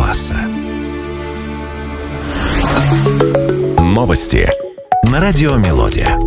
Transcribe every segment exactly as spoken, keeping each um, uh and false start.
масса. Новости на радио «Мелодия».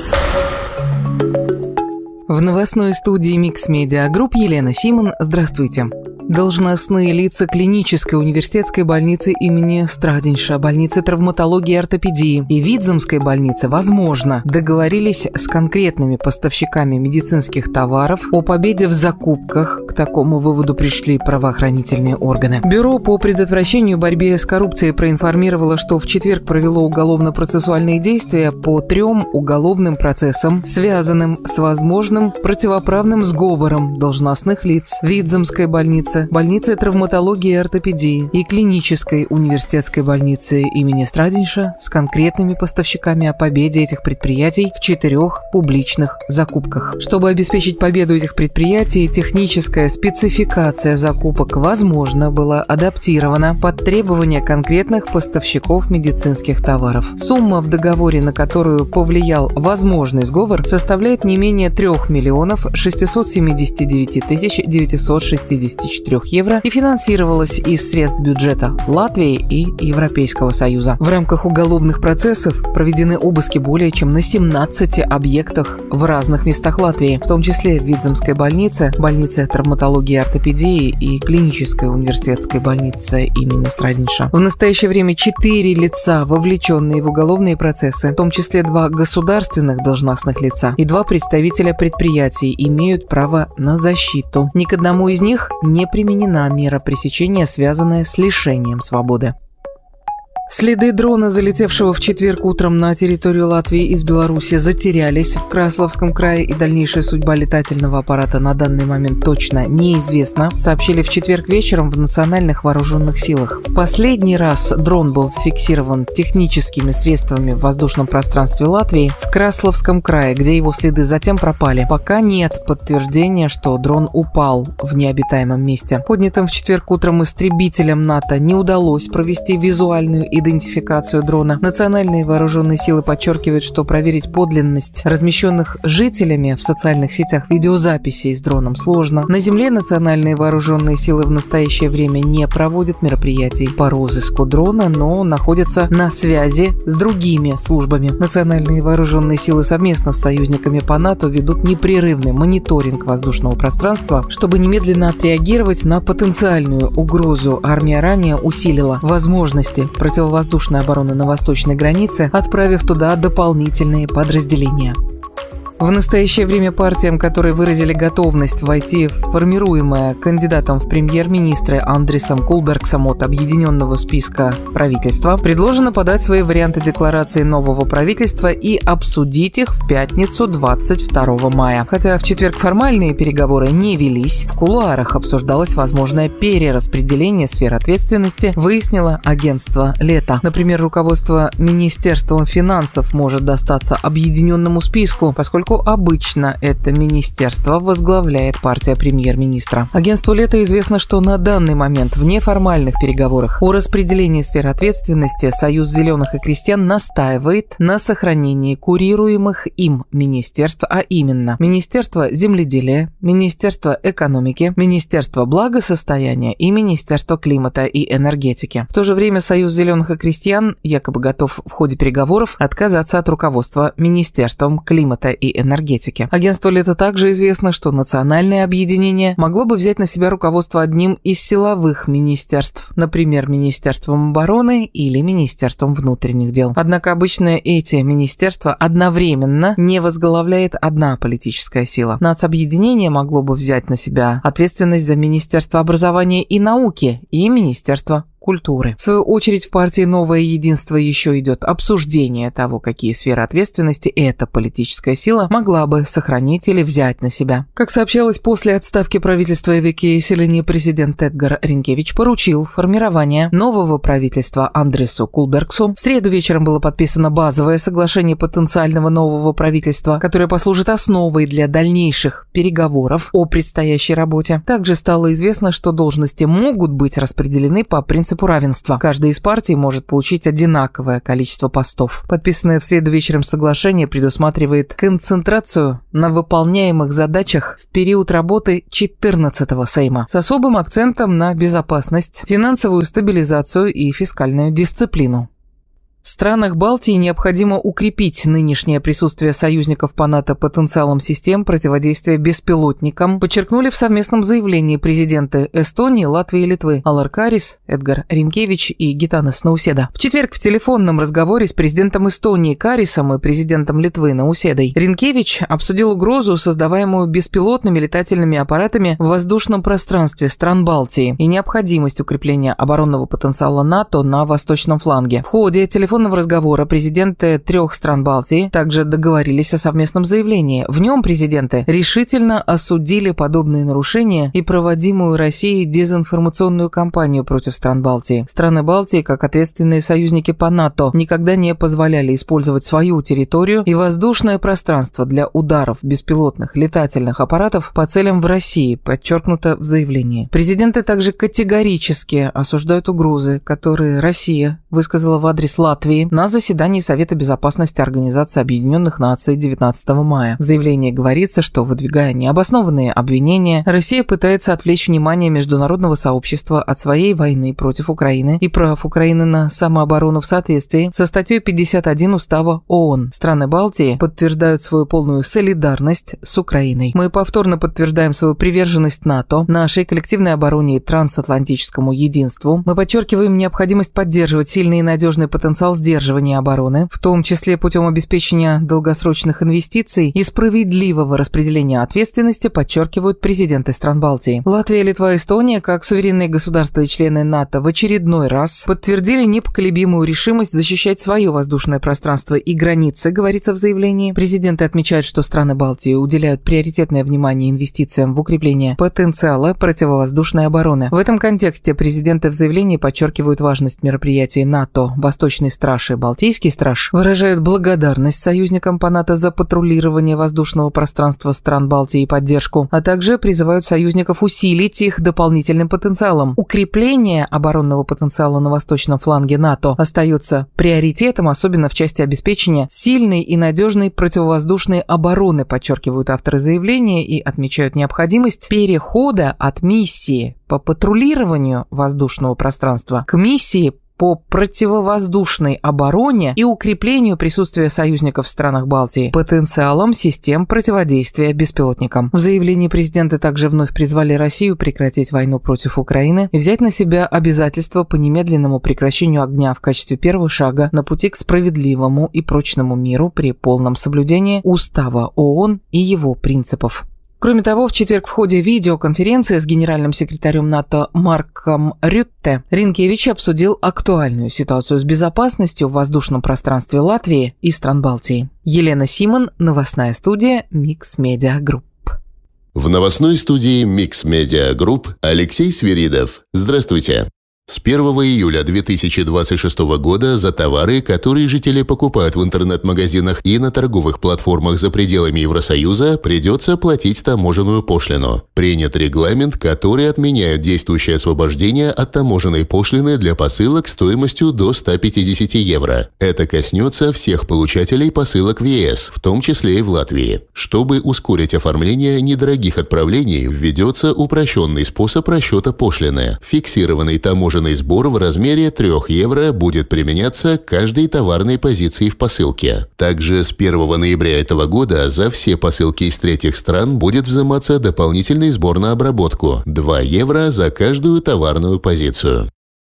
В новостной студии Mix Media Group Елена Симон. Здравствуйте. Должностные лица клинической университетской больницы имени Страдинша, больницы травматологии и ортопедии и Видземской больницы, возможно, договорились с конкретными поставщиками медицинских товаров о победе в закупках. К такому выводу пришли правоохранительные органы. Бюро по предотвращению и борьбе с коррупцией проинформировало, что в четверг провело уголовно-процессуальные действия по трем уголовным процессам, связанным с возможным противоправным сговором должностных лиц Видземской больницы, больницы травматологии и ортопедии и клинической университетской больницы имени Страдинша с конкретными поставщиками о победе этих предприятий в четырех публичных закупках. Чтобы обеспечить победу этих предприятий, техническая спецификация закупок, возможно, была адаптирована под требования конкретных поставщиков медицинских товаров. Сумма в договоре, на которую повлиял возможный сговор, составляет не менее трех миллионов шестисот семидесяти девяти тысяч девятисот шестидесяти четырех евро и финансировалась из средств бюджета Латвии и Европейского Союза. В рамках уголовных процессов проведены обыски более чем на семнадцати объектах в разных местах Латвии, в том числе в Видземской больнице, больнице травматологии и ортопедии и клинической университетской больнице имени Страдинша. В настоящее время четыре лица, вовлеченные в уголовные процессы, в том числе два государственных должностных лица и два представителя предприятий, имеют право на защиту. Ни к одному из них не применена мера пресечения, связанная с лишением свободы. Следы дрона, залетевшего в четверг утром на территорию Латвии из Беларуси, затерялись в Красловском крае, и дальнейшая судьба летательного аппарата на данный момент точно неизвестна, сообщили в четверг вечером в Национальных вооруженных силах. В последний раз дрон был зафиксирован техническими средствами в воздушном пространстве Латвии в Красловском крае, где его следы затем пропали. Пока нет подтверждения, что дрон упал в необитаемом месте. Поднятым в четверг утром истребителям НАТО не удалось провести визуальную идентификацию дрона. Национальные вооруженные силы подчеркивают, что проверить подлинность размещенных жителями в социальных сетях видеозаписей с дроном сложно. На земле национальные вооруженные силы в настоящее время не проводят мероприятий по розыску дрона, но находятся на связи с другими службами. Национальные вооруженные силы совместно с союзниками по НАТО ведут непрерывный мониторинг воздушного пространства, чтобы немедленно отреагировать на потенциальную угрозу. Армия ранее усилила возможности противовоздушной воздушной обороны на восточной границе, отправив туда дополнительные подразделения. В настоящее время партиям, которые выразили готовность войти в формируемое кандидатом в премьер-министры Андрисом Кулбергсом от объединенного списка правительства, предложено подать свои варианты декларации нового правительства и обсудить их в пятницу двадцать второго мая. Хотя в четверг формальные переговоры не велись, в кулуарах обсуждалось возможное перераспределение сфер ответственности, выяснило агентство «Лето». Например, руководство Министерством финансов может достаться объединенному списку, поскольку обычно это министерство возглавляет партия премьер-министра. Агентству «Лето» известно, что на данный момент в неформальных переговорах о распределении сфер ответственности Союз зеленых и крестьян настаивает на сохранении курируемых им министерств, а именно Министерство земледелия, Министерство экономики, Министерство благосостояния и Министерство климата и энергетики. В то же время Союз зеленых и крестьян якобы готов в ходе переговоров отказаться от руководства Министерством климата и энергетики. энергетики. Агентству «Лето» также известно, что национальное объединение могло бы взять на себя руководство одним из силовых министерств, например, Министерством обороны или Министерством внутренних дел. Однако обычно эти министерства одновременно не возглавляет одна политическая сила. Нацобъединение могло бы взять на себя ответственность за Министерство образования и науки и Министерство культуры. В свою очередь, в партии «Новое единство» еще идет обсуждение того, какие сферы ответственности эта политическая сила могла бы сохранить или взять на себя. Как сообщалось, после отставки правительства Эвики Селени президент Эдгар Ринкевич поручил формирование нового правительства Андрису Кулбергсу. В среду вечером было подписано базовое соглашение потенциального нового правительства, которое послужит основой для дальнейших переговоров о предстоящей работе. Также стало известно, что должности могут быть распределены по принципу принципу равенства. Каждая из партий может получить одинаковое количество постов. Подписанное в среду вечером соглашение предусматривает концентрацию на выполняемых задачах в период работы четырнадцатого Сейма с особым акцентом на безопасность, финансовую стабилизацию и фискальную дисциплину. В странах Балтии необходимо укрепить нынешнее присутствие союзников по НАТО потенциалом систем противодействия беспилотникам, подчеркнули в совместном заявлении президенты Эстонии, Латвии и Литвы Алар Карис, Эдгар Ринкевич и Гитанас Науседа. В четверг в телефонном разговоре с президентом Эстонии Карисом и президентом Литвы Науседой Ринкевич обсудил угрозу, создаваемую беспилотными летательными аппаратами в воздушном пространстве стран Балтии, и необходимость укрепления оборонного потенциала НАТО на восточном фланге. В ходе телефонного разговора президенты трех стран Балтии также договорились о совместном заявлении. В нем президенты решительно осудили подобные нарушения и проводимую Россией дезинформационную кампанию против стран Балтии. Страны Балтии, как ответственные союзники по НАТО, никогда не позволяли использовать свою территорию и воздушное пространство для ударов беспилотных летательных аппаратов по целям в России, подчеркнуто в заявлении. Президенты также категорически осуждают угрозы, которые Россия высказала в адрес Латвии на заседании Совета безопасности Организации Объединенных Наций девятнадцатого мая. В заявлении говорится, что, выдвигая необоснованные обвинения, Россия пытается отвлечь внимание международного сообщества от своей войны против Украины и прав Украины на самооборону в соответствии со статьей пятьдесят один Устава ООН. Страны Балтии подтверждают свою полную солидарность с Украиной. Мы повторно подтверждаем свою приверженность НАТО, нашей коллективной обороне и трансатлантическому единству. Мы подчеркиваем необходимость поддерживать сильный и надежный потенциал сдерживания обороны, в том числе путем обеспечения долгосрочных инвестиций и справедливого распределения ответственности, подчеркивают президенты стран Балтии. Латвия, Литва и Эстония, как суверенные государства и члены НАТО, в очередной раз подтвердили непоколебимую решимость защищать свое воздушное пространство и границы, говорится в заявлении. Президенты отмечают, что страны Балтии уделяют приоритетное внимание инвестициям в укрепление потенциала противовоздушной обороны. В этом контексте президенты в заявлении подчеркивают важность мероприятий НАТО «Восточный страж» и «Балтийский страж», выражают благодарность союзникам по НАТО за патрулирование воздушного пространства стран Балтии и поддержку, а также призывают союзников усилить их дополнительным потенциалом. Укрепление оборонного потенциала на восточном фланге НАТО остается приоритетом, особенно в части обеспечения сильной и надежной противовоздушной обороны, подчеркивают авторы заявления и отмечают необходимость перехода от миссии по патрулированию воздушного пространства к миссии по противовоздушной обороне и укреплению присутствия союзников в странах Балтии потенциалом систем противодействия беспилотникам. В заявлении президенты также вновь призвали Россию прекратить войну против Украины и взять на себя обязательства по немедленному прекращению огня в качестве первого шага на пути к справедливому и прочному миру при полном соблюдении Устава ООН и его принципов. Кроме того, в четверг в ходе видеоконференции с генеральным секретарем НАТО Марком Рютте Ринкевич обсудил актуальную ситуацию с безопасностью в воздушном пространстве Латвии и стран Балтии. Елена Симон, новостная студия Mix Media Group. В новостной студии Mix Media Group Алексей Свиридов. Здравствуйте. С первого июля две тысячи двадцать шестого года за товары, которые жители покупают в интернет-магазинах и на торговых платформах за пределами Евросоюза, придется платить таможенную пошлину. Принят регламент, который отменяет действующее освобождение от таможенной пошлины для посылок стоимостью до ста пятидесяти евро. Это коснется всех получателей посылок в ЕС, в том числе и в Латвии. Чтобы ускорить оформление недорогих отправлений, введется упрощенный способ расчета пошлины. Фиксированный таможенный сбор в размере трёх евро будет применяться к каждой товарной позиции в посылке. Также с первого ноября этого года за все посылки из третьих стран будет взиматься дополнительный сбор на обработку – два евро за каждую товарную позицию.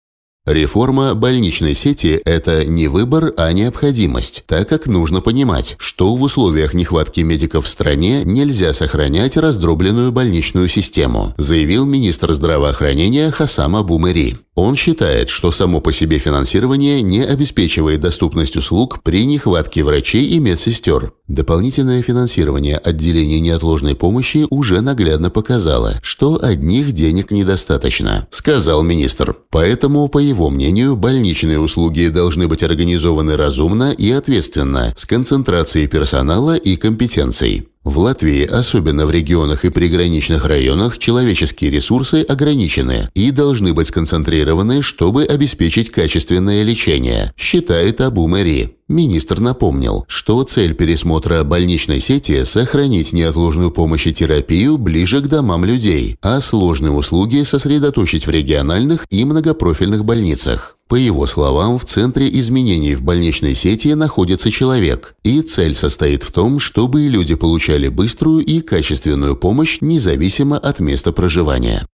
Реформа больничной сети – это не выбор, а необходимость, так как нужно понимать, что в условиях нехватки медиков в стране нельзя сохранять раздробленную больничную систему, заявил министр здравоохранения Хасам Абу Мери. Он считает, что само по себе финансирование не обеспечивает доступность услуг при нехватке врачей и медсестер. Дополнительное финансирование отделений неотложной помощи уже наглядно показало, что одних денег недостаточно, сказал министр. Поэтому, по его мнению, больничные услуги должны быть организованы разумно и ответственно, с концентрацией персонала и компетенций. В Латвии, особенно в регионах и приграничных районах, человеческие ресурсы ограничены и должны быть сконцентрированы, чтобы обеспечить качественное лечение, считает Абу Мэри. Министр напомнил, что цель пересмотра больничной сети – сохранить неотложную помощь и терапию ближе к домам людей, а сложные услуги сосредоточить в региональных и многопрофильных больницах. По его словам, в центре изменений в больничной сети находится человек, и цель состоит в том, чтобы люди получали быструю и качественную помощь независимо от места проживания.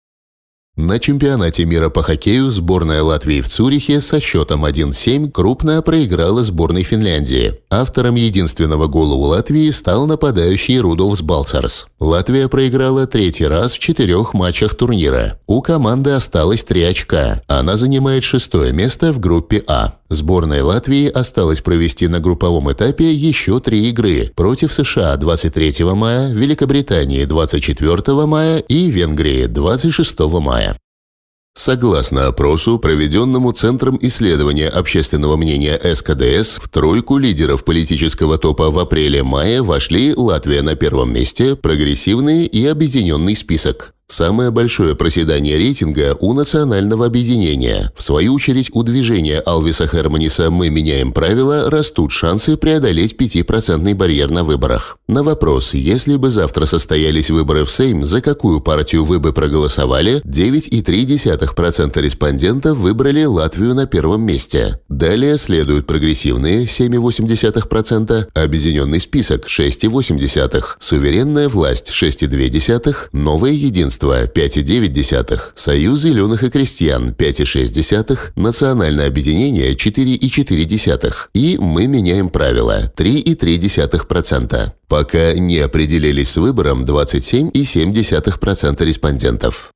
На чемпионате мира по хоккею сборная Латвии в Цюрихе со счетом один семь крупно проиграла сборной Финляндии. Автором единственного гола у Латвии стал нападающий Рудольфс Балцарс. Латвия проиграла третий раз в четырех матчах турнира. У команды осталось три очка. Она занимает шестое место в группе А. Сборной Латвии осталось провести на групповом этапе еще три игры против США двадцать третьего мая, Великобритании двадцать четвертого мая и Венгрии двадцать шестого мая. Согласно опросу, проведенному Центром исследования общественного мнения эс ка дэ эс, в тройку лидеров политического топа в апреле-мае вошли Латвия на первом месте, прогрессивный и объединенный список. Самое большое проседание рейтинга у национального объединения. В свою очередь, у движения Алвиса Херманиса «Мы меняем правила» растут шансы преодолеть пятипроцентный барьер на выборах. На вопрос, если бы завтра состоялись выборы в Сейм, за какую партию вы бы проголосовали, девять целых три десятых процента респондентов выбрали Латвию на первом месте. Далее следуют прогрессивные семь целых восемь десятых процента, объединенный список шесть целых восемь десятых процента, суверенная власть шесть целых две десятых процента, новое единство пять целых девять десятых процента, Союз зеленых и крестьян пять целых шесть десятых процента, Национальное объединение четыре целых четыре десятых процента и Мы меняем правила три целых три десятых процента. Пока не определились с выбором двадцать семь целых семь десятых процента респондентов.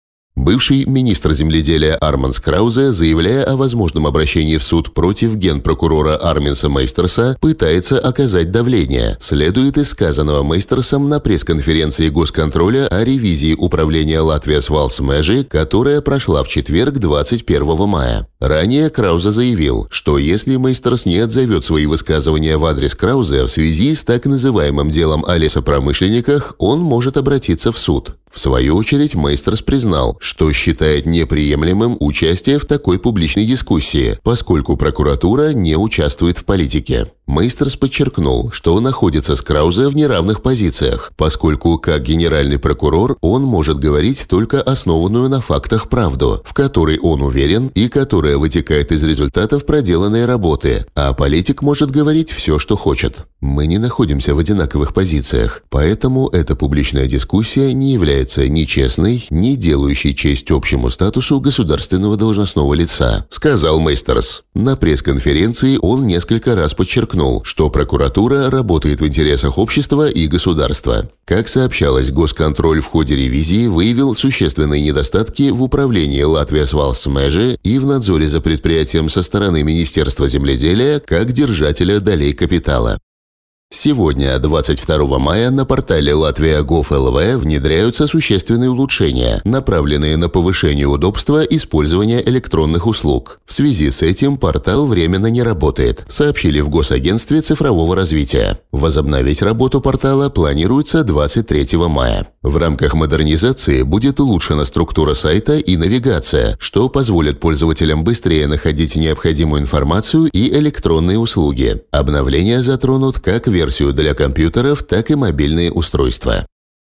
Бывший министр земледелия Арманс Краузе, заявляя о возможном обращении в суд против генпрокурора Арминса Мейстерса, пытается оказать давление. Следует из сказанного Мейстерсом на пресс-конференции Госконтроля о ревизии управления Латвijas Valsts Meži, которая прошла в четверг двадцать первого мая. Ранее Краузе заявил, что если Мейстерс не отзовет свои высказывания в адрес Краузе в связи с так называемым делом о лесопромышленниках, он может обратиться в суд. В свою очередь, Мейстерс признал, что считает неприемлемым участие в такой публичной дискуссии, поскольку прокуратура не участвует в политике. Мейстерс подчеркнул, что он находится с Краузе в неравных позициях, поскольку как генеральный прокурор он может говорить только основанную на фактах правду, в которой он уверен и которая вытекает из результатов проделанной работы, а политик может говорить все, что хочет. Мы не находимся в одинаковых позициях, поэтому эта публичная дискуссия не является ни честной, ни делающей честь общему статусу государственного должностного лица, сказал Мейстерс. На пресс-конференции он несколько раз подчеркнул, что прокуратура работает в интересах общества и государства. Как сообщалось, Госконтроль в ходе ревизии выявил существенные недостатки в управлении Латвijas Valsts Meži и в надзоре за предприятием со стороны Министерства земледелия как держателя долей капитала. Сегодня, двадцать второго мая, на портале Латвия точка гов точка эл ви внедряются существенные улучшения, направленные на повышение удобства использования электронных услуг. В связи с этим портал временно не работает, сообщили в Госагентстве цифрового развития. Возобновить работу портала планируется двадцать третьего мая. В рамках модернизации будет улучшена структура сайта и навигация, что позволит пользователям быстрее находить необходимую информацию и электронные услуги. Обновления затронут как версию для компьютеров, так и мобильные устройства.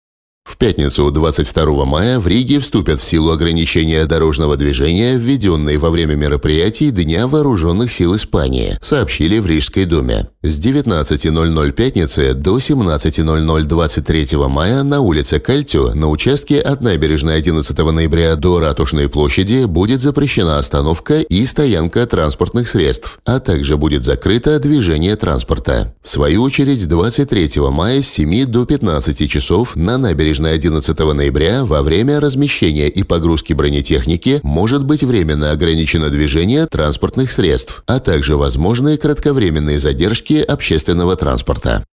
В пятницу, двадцать второго мая, в Риге вступят в силу ограничения дорожного движения, введенные во время мероприятий Дня вооруженных сил Испании, сообщили в Рижской думе. С девятнадцати ноль-ноль пятницы до семнадцати ноль-ноль двадцать третьего мая на улице Кальтю на участке от набережной одиннадцатого ноября до Ратушной площади будет запрещена остановка и стоянка транспортных средств, а также будет закрыто движение транспорта. В свою очередь, двадцать третьего мая с семи до пятнадцати часов на набережной одиннадцатого ноября во время размещения и погрузки бронетехники может быть временно ограничено движение транспортных средств, а также возможные кратковременные задержки общественного транспорта.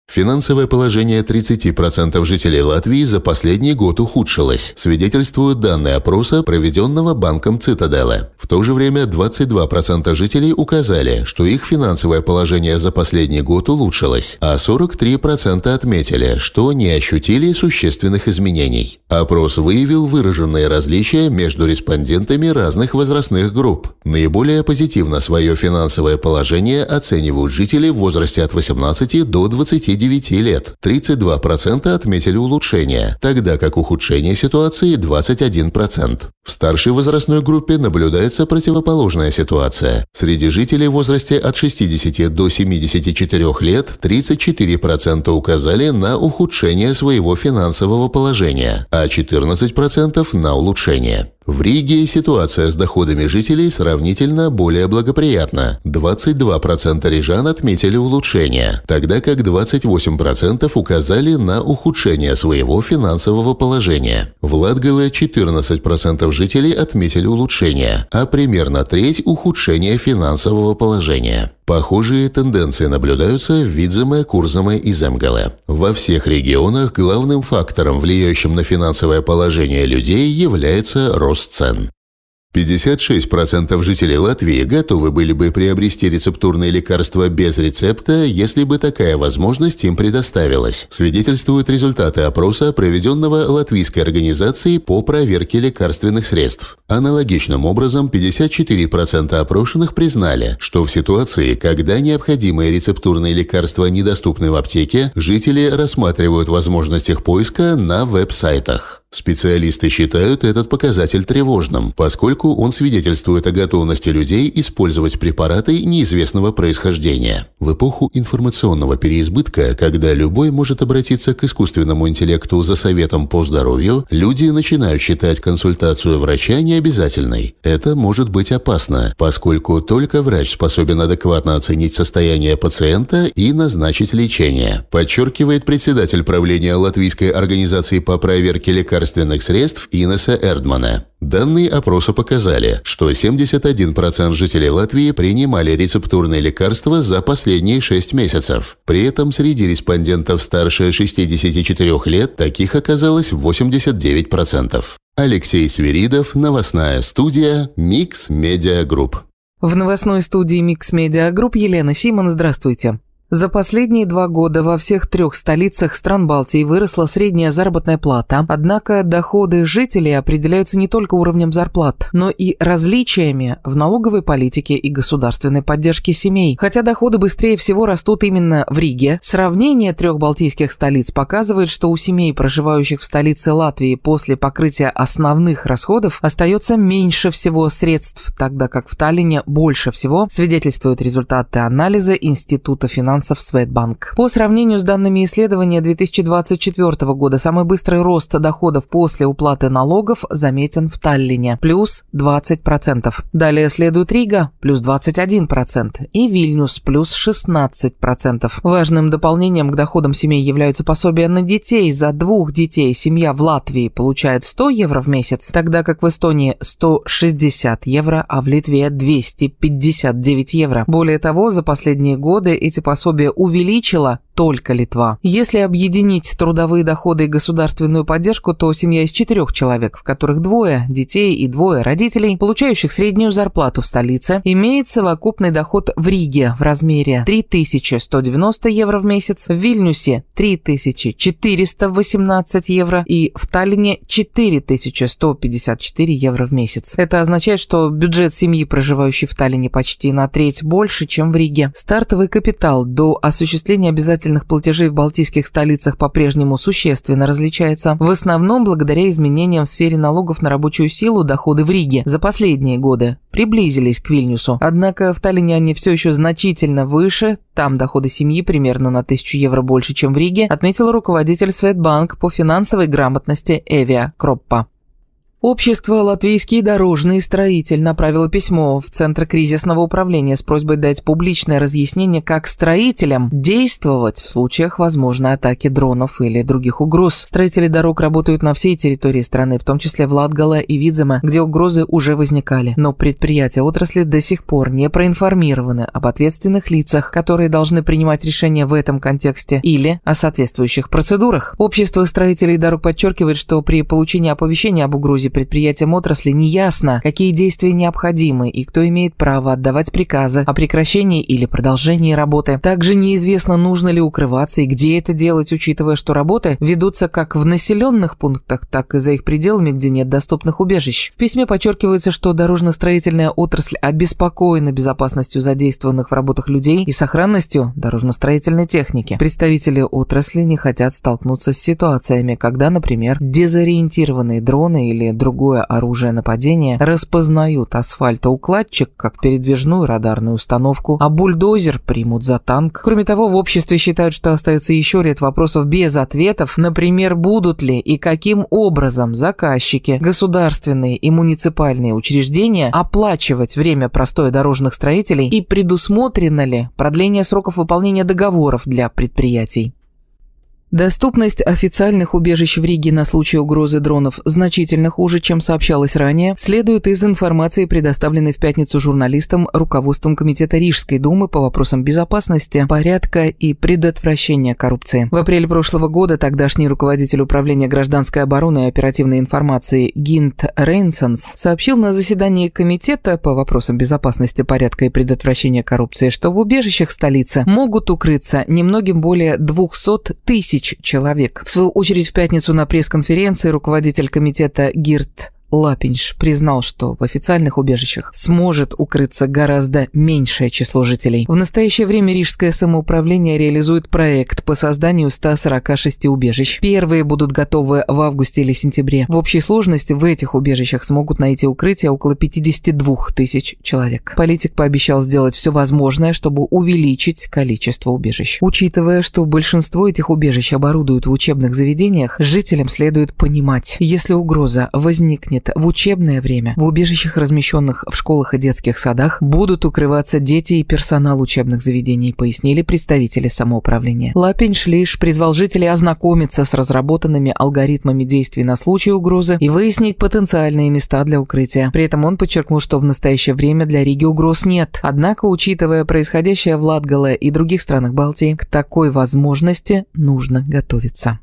Финансовое положение тридцати процентов жителей Латвии за последний год ухудшилось, свидетельствуют данные опроса, проведенного банком Цитаделе. В то же время двадцать два процента жителей указали, что их финансовое положение за последний год улучшилось, а сорок три процента отметили, что не ощутили существенных изменений. Опрос выявил выраженные различия между респондентами разных возрастных групп. Наиболее позитивно свое финансовое положение оценивают жители в возрасте от восемнадцати до двадцати девяти лет. тридцать два процента отметили улучшение, тогда как ухудшение ситуации двадцать один процент. В старшей возрастной группе наблюдается противоположная ситуация. Среди жителей в возрасте от шестидесяти до семидесяти четырёх лет тридцать четыре процента указали на ухудшение своего финансового положения, а четырнадцать процентов на улучшение. В Риге ситуация с доходами жителей сравнительно более благоприятна. двадцать два процента рижан отметили улучшение, тогда как двадцать восемь процентов указали на ухудшение своего финансового положения. В Латгале четырнадцать процентов жителей отметили улучшение, а примерно треть – ухудшение финансового положения. Похожие тенденции наблюдаются в Видземе, Курземе и Земгале. Во всех регионах главным фактором, влияющим на финансовое положение людей, является рост цен. пятьдесят шесть процентов жителей Латвии готовы были бы приобрести рецептурные лекарства без рецепта, если бы такая возможность им предоставилась, свидетельствуют результаты опроса, проведенного Латвийской организацией по проверке лекарственных средств. Аналогичным образом, пятьдесят четыре процента опрошенных признали, что в ситуации, когда необходимые рецептурные лекарства недоступны в аптеке, жители рассматривают возможность их поиска на веб-сайтах. Специалисты считают этот показатель тревожным, поскольку он свидетельствует о готовности людей использовать препараты неизвестного происхождения. В эпоху информационного переизбытка, когда любой может обратиться к искусственному интеллекту за советом по здоровью, люди начинают считать консультацию врача необязательной. Это может быть опасно, поскольку только врач способен адекватно оценить состояние пациента и назначить лечение, подчеркивает председатель правления Латвийской организации по проверке лекарственных средств Инеса Эрдмане. Данные опроса показали, что семьдесят один процент жителей Латвии принимали рецептурные лекарства за последние шесть месяцев. При этом среди респондентов старше шестидесяти четырёх лет таких оказалось восемьдесят девять процентов. Алексей Свиридов, новостная студия Микс Медиа Групп. В новостной студии Микс Медиа Групп Елена Симон, здравствуйте. За последние два года во всех трех столицах стран Балтии выросла средняя заработная плата, однако доходы жителей определяются не только уровнем зарплат, но и различиями в налоговой политике и государственной поддержке семей. Хотя доходы быстрее всего растут именно в Риге, сравнение трех балтийских столиц показывает, что у семей, проживающих в столице Латвии, после покрытия основных расходов остается меньше всего средств, тогда как в Таллине больше всего, свидетельствуют результаты анализа Института финансов Светбанк. По сравнению с данными исследования две тысячи двадцать четвёртого года, самый быстрый рост доходов после уплаты налогов заметен в Таллине – плюс двадцать процентов. Далее следует Рига – плюс двадцать один процент и Вильнюс – плюс шестнадцать процентов. Важным дополнением к доходам семей являются пособия на детей. За двух детей семья в Латвии получает сто евро в месяц, тогда как в Эстонии сто шестьдесят евро, а в Литве двести пятьдесят девять евро. Более того, за последние годы эти пособия увеличила только Литва. Если объединить трудовые доходы и государственную поддержку, то семья из четырех человек, в которых двое детей и двое родителей, получающих среднюю зарплату в столице, имеет совокупный доход в Риге в размере три тысячи сто девяносто евро в месяц, в Вильнюсе три тысячи четыреста восемнадцать евро и в Таллине четыре тысячи сто пятьдесят четыре евро в месяц. Это означает, что бюджет семьи, проживающей в Таллине, почти на треть больше, чем в Риге. Стартовый капитал до осуществления обязательных платежей в балтийских столицах по-прежнему существенно различается, в основном благодаря изменениям в сфере налогов на рабочую силу. Доходы в Риге за последние годы приблизились к Вильнюсу, однако в Таллине они все еще значительно выше, там доходы семьи примерно на тысячу евро больше, чем в Риге, отметил руководитель Светбанк по финансовой грамотности Эвия Кроппа. Общество «Латвийский дорожный строитель» направило письмо в Центр кризисного управления с просьбой дать публичное разъяснение, как строителям действовать в случаях возможной атаки дронов или других угроз. Строители дорог работают на всей территории страны, в том числе в Латгале и Видземе, где угрозы уже возникали. Но предприятия отрасли до сих пор не проинформированы об ответственных лицах, которые должны принимать решения в этом контексте, или о соответствующих процедурах. Общество строителей дорог подчеркивает, что при получении оповещения об угрозе предприятиям отрасли неясно, какие действия необходимы и кто имеет право отдавать приказы о прекращении или продолжении работы. Также неизвестно, нужно ли укрываться и где это делать, учитывая, что работы ведутся как в населенных пунктах, так и за их пределами, где нет доступных убежищ. В письме подчеркивается, что дорожно-строительная отрасль обеспокоена безопасностью задействованных в работах людей и сохранностью дорожно-строительной техники. Представители отрасли не хотят столкнуться с ситуациями, когда, например, дезориентированные дроны или другое оружие нападения распознают асфальтоукладчик как передвижную радарную установку, а бульдозер примут за танк. Кроме того, в обществе считают, что остается еще ряд вопросов без ответов, например, будут ли и каким образом заказчики, государственные и муниципальные учреждения оплачивать время простоя дорожных строителей и предусмотрено ли продление сроков выполнения договоров для предприятий. Доступность официальных убежищ в Риге на случай угрозы дронов значительно хуже, чем сообщалось ранее, следует из информации, предоставленной в пятницу журналистам руководством Комитета Рижской думы по вопросам безопасности, порядка и предотвращения коррупции. В апреле прошлого года тогдашний руководитель управления гражданской обороны и оперативной информации Гинт Рейнсонс сообщил на заседании Комитета по вопросам безопасности, порядка и предотвращения коррупции, что в убежищах столицы могут укрыться немногим более двухсот тысяч человек. В свою очередь, в пятницу на пресс-конференции руководитель комитета Гирт Лапинш признал, что в официальных убежищах сможет укрыться гораздо меньшее число жителей. В настоящее время Рижское самоуправление реализует проект по созданию ста сорока шести убежищ. Первые будут готовы в августе или сентябре. В общей сложности в этих убежищах смогут найти укрытие около пятидесяти двух тысяч человек. Политик пообещал сделать все возможное, чтобы увеличить количество убежищ. Учитывая, что большинство этих убежищ оборудуют в учебных заведениях, жителям следует понимать, если угроза возникнет в учебное время, в убежищах, размещенных в школах и детских садах, будут укрываться дети и персонал учебных заведений, пояснили представители самоуправления. Лапинш лишь призвал жителей ознакомиться с разработанными алгоритмами действий на случай угрозы и выяснить потенциальные места для укрытия. При этом он подчеркнул, что в настоящее время для Риги угроз нет. Однако, учитывая происходящее в Латгале и других странах Балтии, к такой возможности нужно готовиться.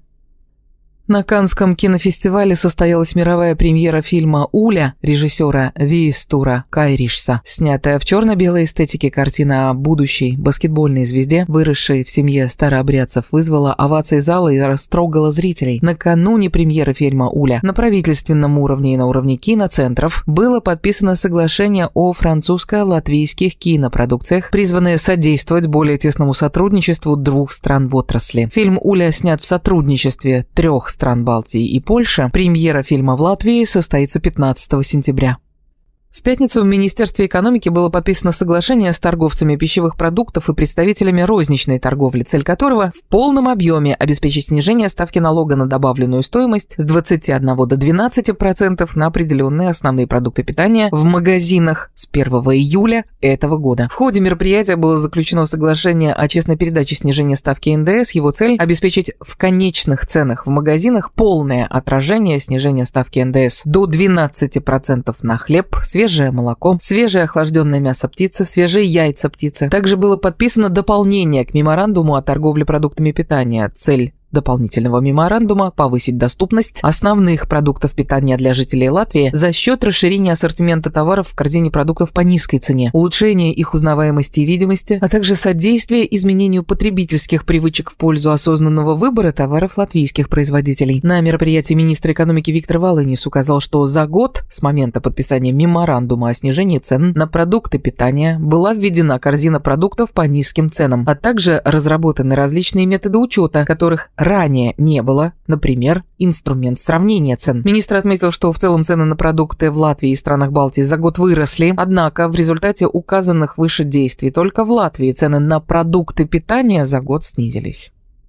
На Каннском кинофестивале состоялась мировая премьера фильма «Уля» режиссера Виистура Кайришса. Снятая в черно-белой эстетике картина о будущей баскетбольной звезде, выросшей в семье старообрядцев, вызвала овации зала и растрогала зрителей. Накануне премьеры фильма «Уля» на правительственном уровне и на уровне киноцентров было подписано соглашение о французско-латвийских кинопродукциях, призванное содействовать более тесному сотрудничеству двух стран в отрасли. Фильм «Уля» снят в сотрудничестве трех стран Балтии и Польши. Премьера фильма в Латвии состоится пятнадцатого сентября. В пятницу в Министерстве экономики было подписано соглашение с торговцами пищевых продуктов и представителями розничной торговли, цель которого в полном объеме обеспечить снижение ставки налога на добавленную стоимость с двадцати одного до двенадцати процентов на определенные основные продукты питания в магазинах с первого июля этого года. В ходе мероприятия было заключено соглашение о честной передаче снижения ставки эн дэ эс. Его цель – обеспечить в конечных ценах в магазинах полное отражение снижения ставки эн дэ эс до двенадцати процентов на хлеб, свежие свежее молоко, свежее охлажденное мясо птицы, свежие яйца птицы. Также было подписано дополнение к меморандуму о торговле продуктами питания. Цель дополнительного меморандума – повысить доступность основных продуктов питания для жителей Латвии за счет расширения ассортимента товаров в корзине продуктов по низкой цене, улучшения их узнаваемости и видимости, а также содействия изменению потребительских привычек в пользу осознанного выбора товаров латвийских производителей. На мероприятии министр экономики Виктор Валынис указал, что за год с момента подписания меморандума о снижении цен на продукты питания была введена корзина продуктов по низким ценам, а также разработаны различные методы учета, которых ранее не было, например, инструмент сравнения цен. Министр отметил, что в целом цены на продукты в Латвии и странах Балтии за год выросли, однако в результате указанных выше действий только в Латвии цены на продукты питания за год снизились.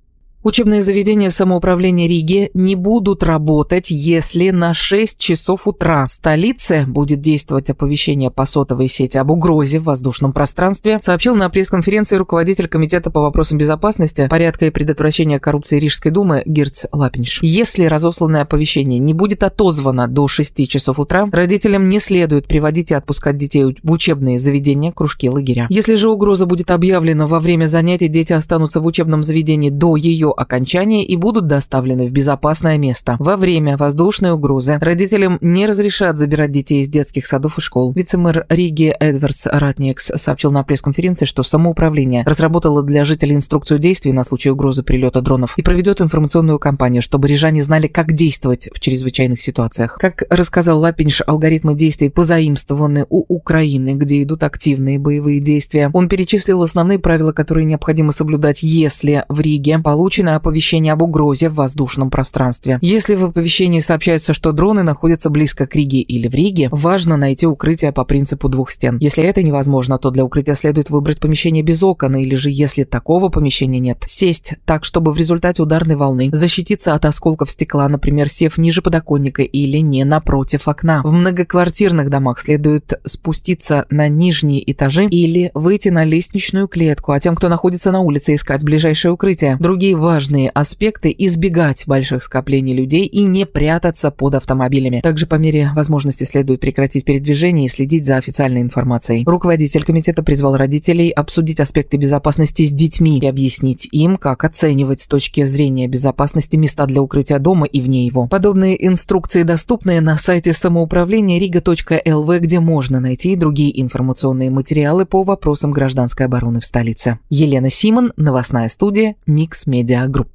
Учебные заведения самоуправления Риги не будут работать, если на шесть часов утра в столице будет действовать оповещение по сотовой сети об угрозе в воздушном пространстве, сообщил на пресс-конференции руководитель Комитета по вопросам безопасности, порядка и предотвращения коррупции Рижской думы Гирц Лапинш. Если разосланное оповещение не будет отозвано до шести часов утра, родителям не следует приводить и отпускать детей в учебные заведения, кружки, лагеря. Если же угроза будет объявлена во время занятий, дети останутся в учебном заведении до ее окончания и будут доставлены в безопасное место. Во время воздушной угрозы родителям не разрешат забирать детей из детских садов и школ. Вице-мэр Риги Эдвардс Ратникс сообщил на пресс-конференции, что самоуправление разработало для жителей инструкцию действий на случай угрозы прилета дронов и проведет информационную кампанию, чтобы рижане знали, как действовать в чрезвычайных ситуациях. Как рассказал Лапинш, алгоритмы действий позаимствованы у Украины, где идут активные боевые действия. Он перечислил основные правила, которые необходимо соблюдать, если в Риге получено оповещение об угрозе в воздушном пространстве. Если в оповещении сообщается, что дроны находятся близко к Риге или в Риге, важно найти укрытие по принципу двух стен. Если это невозможно, то для укрытия следует выбрать помещение без окон, или же, если такого помещения нет, сесть так, чтобы в результате ударной волны защититься от осколков стекла, например, сев ниже подоконника или не напротив окна. В многоквартирных домах следует спуститься на нижние этажи или выйти на лестничную клетку, а тем, кто находится на улице, искать ближайшее укрытие. Другие важные аспекты – избегать больших скоплений людей и не прятаться под автомобилями. Также по мере возможности следует прекратить передвижение и следить за официальной информацией. Руководитель комитета призвал родителей обсудить аспекты безопасности с детьми и объяснить им, как оценивать с точки зрения безопасности места для укрытия дома и вне его. Подобные инструкции доступны на сайте самоуправления рига точка эл ви, где можно найти и другие информационные материалы по вопросам гражданской обороны в столице. Елена Симон, новостная студия Mix Media Group.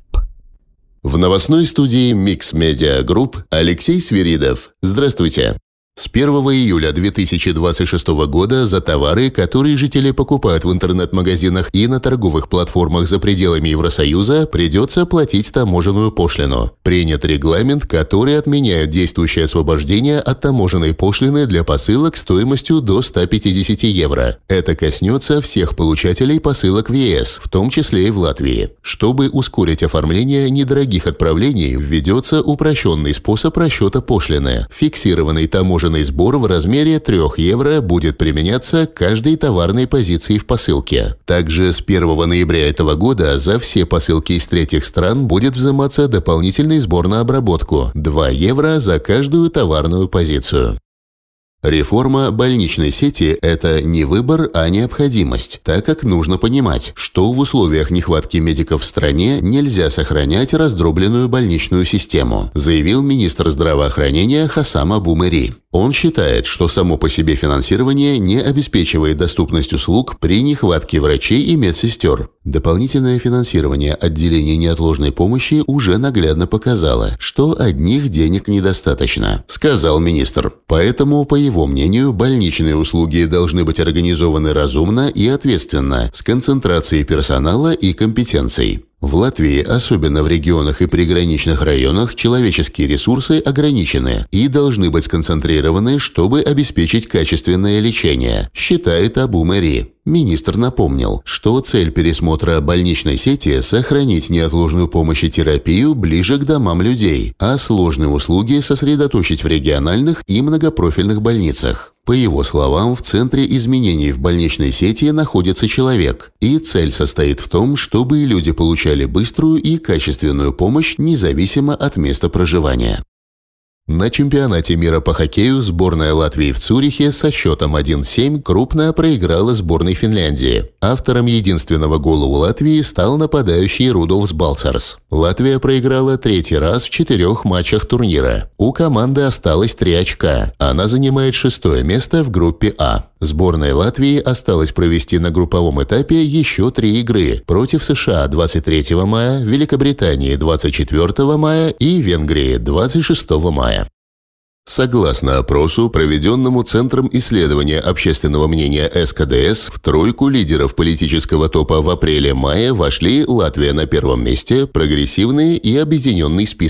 В новостной студии Mix Media Group Алексей Свиридов. Здравствуйте. С первого июля две тысячи двадцать шестого года за товары, которые жители покупают в интернет-магазинах и на торговых платформах за пределами Евросоюза, придется платить таможенную пошлину. Принят регламент, который отменяет действующее освобождение от таможенной пошлины для посылок стоимостью до ста пятидесяти евро. Это коснется всех получателей посылок в е эс, в том числе и в Латвии. Чтобы ускорить оформление недорогих отправлений, введется упрощенный способ расчета пошлины. Фиксированный таможенный сбор в размере трёх евро будет применяться к каждой товарной позиции в посылке. Также с первого ноября этого года за все посылки из третьих стран будет взиматься дополнительный сбор на обработку – два евро за каждую товарную позицию. Реформа больничной сети – это не выбор, а необходимость, так как нужно понимать, что в условиях нехватки медиков в стране нельзя сохранять раздробленную больничную систему, заявил министр здравоохранения Хасам Абу Мери. Он считает, что само по себе финансирование не обеспечивает доступность услуг при нехватке врачей и медсестер. Дополнительное финансирование отделений неотложной помощи уже наглядно показало, что одних денег недостаточно, сказал министр. Поэтому, по его мнению, больничные услуги должны быть организованы разумно и ответственно, с концентрацией персонала и компетенций. В Латвии, особенно в регионах и приграничных районах, человеческие ресурсы ограничены и должны быть сконцентрированы, чтобы обеспечить качественное лечение, считает Абу Мери. Министр напомнил, что цель пересмотра больничной сети – сохранить неотложную помощь и терапию ближе к домам людей, а сложные услуги сосредоточить в региональных и многопрофильных больницах. По его словам, в центре изменений в больничной сети находится человек, и цель состоит в том, чтобы люди получали быструю и качественную помощь независимо от места проживания. На чемпионате мира по хоккею сборная Латвии в Цюрихе со счетом один семь крупно проиграла сборной Финляндии. Автором единственного гола у Латвии стал нападающий Рудольфс Балцерс. Латвия проиграла третий раз в четырех матчах турнира. У команды осталось три очка. Она занимает шестое место в группе А. Сборной Латвии осталось провести на групповом этапе еще три игры против США двадцать третьего мая, Великобритании двадцать четвёртого мая и Венгрии двадцать шестого мая. Согласно опросу, проведенному Центром исследования общественного мнения эс ка дэ эс, в тройку лидеров политического топа в апреле-мае вошли Латвия на первом месте, прогрессивный и объединенный список.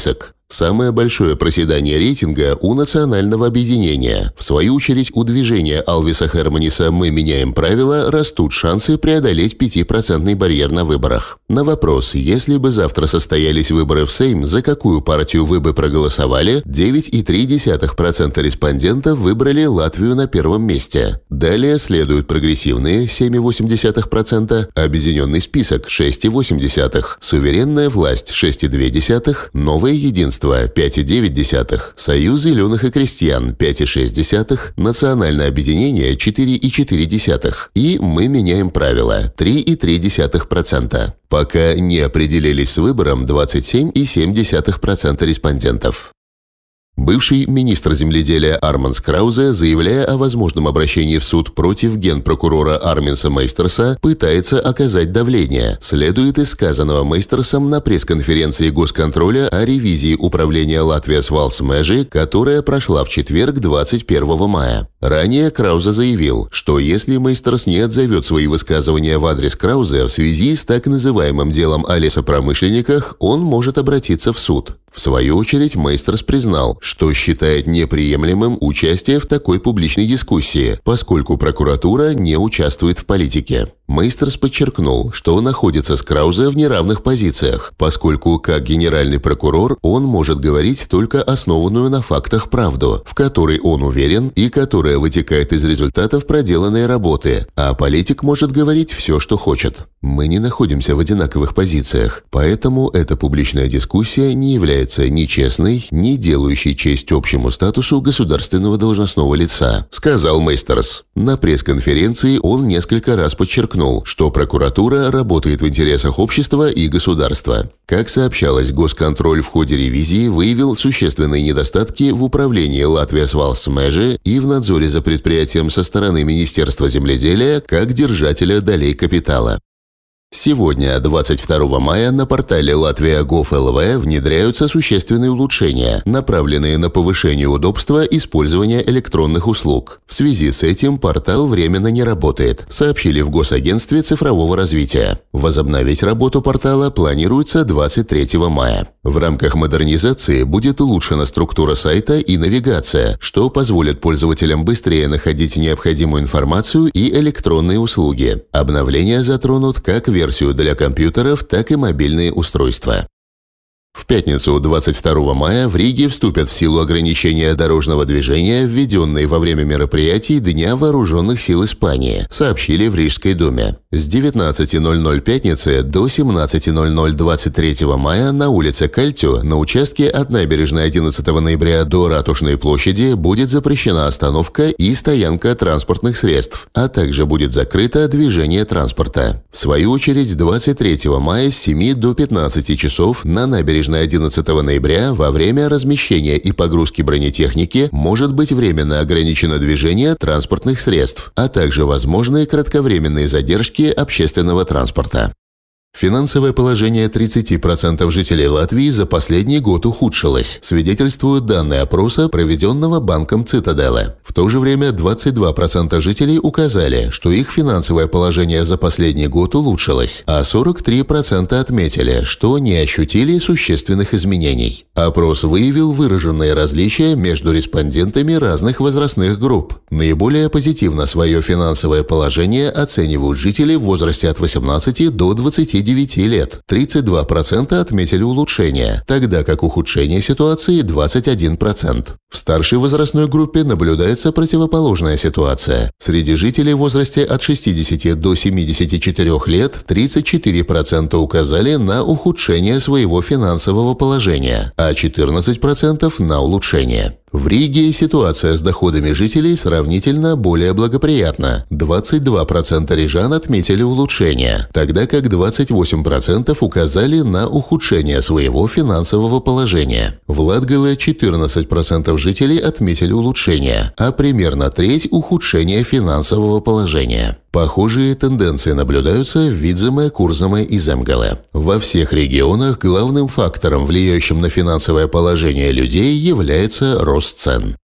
Самое большое проседание рейтинга у Национального объединения. В свою очередь, у движения Алвиса Херманиса «Мы меняем правила» растут шансы преодолеть пятипроцентный барьер на выборах. На вопрос, если бы завтра состоялись выборы в Сейм, за какую партию вы бы проголосовали, девять целых три десятых процента респондентов выбрали Латвию на первом месте. Далее следуют прогрессивные семь целых восемь десятых процента, объединенный список шесть целых восемь десятых процента, суверенная власть шесть целых две десятых процента, новое единство пять целых девять десятых процента, Союз зеленых и крестьян пять целых шесть десятых процента, Национальное объединение четыре целых четыре десятых процента и «Мы меняем правила» три целых три десятых процента. Пока не определились с выбором двадцать семь целых семь десятых процента респондентов. Бывший министр земледелия Арманс Краузе, заявляя о возможном обращении в суд против генпрокурора Арминса Мейстерса, пытается оказать давление. Следует из сказанного Мейстерсом на пресс-конференции Госконтроля о ревизии управления Латвijas Valsts Meži, которая прошла в четверг, двадцать первого мая. Ранее Краузе заявил, что если Мейстерс не отзовет свои высказывания в адрес Краузе в связи с так называемым делом о лесопромышленниках, он может обратиться в суд. В свою очередь, Мейстерс признал, что считает неприемлемым участие в такой публичной дискуссии, поскольку прокуратура не участвует в политике. Мейстерс подчеркнул, что находится с Краузе в неравных позициях, поскольку как генеральный прокурор он может говорить только основанную на фактах правду, в которой он уверен и которая вытекает из результатов проделанной работы, а политик может говорить все, что хочет. Мы не находимся в одинаковых позициях, поэтому эта публичная дискуссия не является ни честной, ни делающей честь общему статусу государственного должностного лица, сказал Мейстерс. На пресс-конференции он несколько раз подчеркнул, что прокуратура работает в интересах общества и государства. Как сообщалось, Госконтроль в ходе ревизии выявил существенные недостатки в управлении Латвijas Valsts Meži и в надзоре за предприятием со стороны Министерства земледелия как держателя долей капитала. Сегодня, двадцать второго мая, на портале Latvia точка gov точка эл ви внедряются существенные улучшения, направленные на повышение удобства использования электронных услуг. В связи с этим портал временно не работает, сообщили в Госагентстве цифрового развития. Возобновить работу портала планируется двадцать третьего мая. В рамках модернизации будет улучшена структура сайта и навигация, что позволит пользователям быстрее находить необходимую информацию и электронные услуги. Обновления затронут как версию для компьютеров, так и мобильные устройства. В пятницу, двадцать второго мая, в Риге вступят в силу ограничения дорожного движения, введенные во время мероприятий Дня вооруженных сил Испании, сообщили в Рижской думе. С девятнадцати ноль-ноль пятницы до семнадцати ноль-ноль двадцать третьего мая на улице Кальтю на участке от набережной одиннадцатого ноября до Ратушной площади будет запрещена остановка и стоянка транспортных средств, а также будет закрыто движение транспорта. В свою очередь, двадцать третьего мая с семи до пятнадцати часов на набережной одиннадцатого ноября во время размещения и погрузки бронетехники может быть временно ограничено движение транспортных средств, а также возможные кратковременные задержки общественного транспорта. Финансовое положение тридцати процентов жителей Латвии за последний год ухудшилось, свидетельствуют данные опроса, проведенного банком Цитаделе. В то же время двадцать два процента жителей указали, что их финансовое положение за последний год улучшилось, а сорок три процента отметили, что не ощутили существенных изменений. Опрос выявил выраженные различия между респондентами разных возрастных групп. Наиболее позитивно свое финансовое положение оценивают жители в возрасте от восемнадцати до двадцати девяти лет. тридцать два процента отметили улучшение, тогда как ухудшение ситуации двадцать один процент. В старшей возрастной группе наблюдается противоположная ситуация. Среди жителей в возрасте от шестидесяти до семидесяти четырёх лет тридцать четыре процента указали на ухудшение своего финансового положения, а четырнадцать процентов на улучшение. В Риге ситуация с доходами жителей сравнительно более благоприятна. двадцать два процента рижан отметили улучшение, тогда как двадцать восемь процентов указали на ухудшение своего финансового положения. В Латгале четырнадцать процентов жителей отметили улучшение, а примерно треть – ухудшение финансового положения. Похожие тенденции наблюдаются в Видземе, Курземе и Земгале. Во всех регионах главным фактором, влияющим на финансовое положение людей, является рост цен.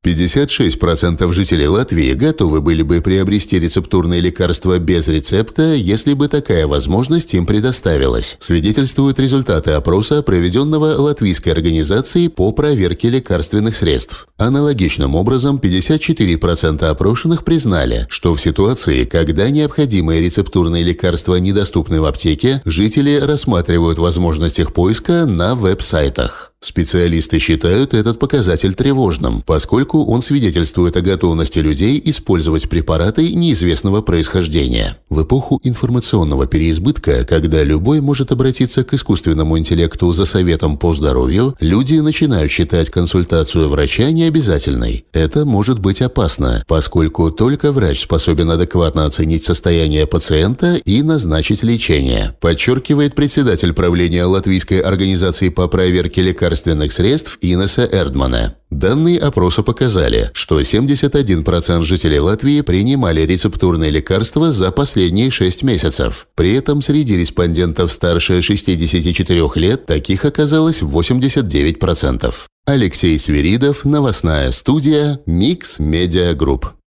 пятьдесят шесть процентов жителей Латвии готовы были бы приобрести рецептурные лекарства без рецепта, если бы такая возможность им предоставилась, свидетельствуют результаты опроса, проведенного Латвийской организацией по проверке лекарственных средств. Аналогичным образом, пятьдесят четыре процента опрошенных признали, что в ситуации, когда необходимые рецептурные лекарства недоступны в аптеке, жители рассматривают возможность их поиска на веб-сайтах. Специалисты считают этот показатель тревожным, поскольку он свидетельствует о готовности людей использовать препараты неизвестного происхождения. В эпоху информационного переизбытка, когда любой может обратиться к искусственному интеллекту за советом по здоровью, люди начинают считать консультацию врача необязательной. Это может быть опасно, поскольку только врач способен адекватно оценить состояние пациента и назначить лечение, подчеркивает председатель правления Латвийской организации по проверке лекарственных средств Инеса Эрдмана. Данные опроса показали, что семьдесят один процент жителей Латвии принимали рецептурные лекарства за последние шесть месяцев. При этом среди респондентов старше шестидесяти четырёх лет таких оказалось восемьдесят девять процентов. Алексей Свиридов, новостная студия Микс Медиа Групп.